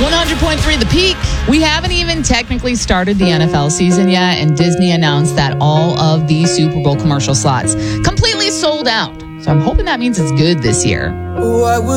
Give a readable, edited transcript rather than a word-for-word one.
100.3 The Peak. We haven't even technically started the NFL season yet, and Disney announced that all of the Super Bowl commercial slots completely sold out. So I'm hoping that means it's good this year.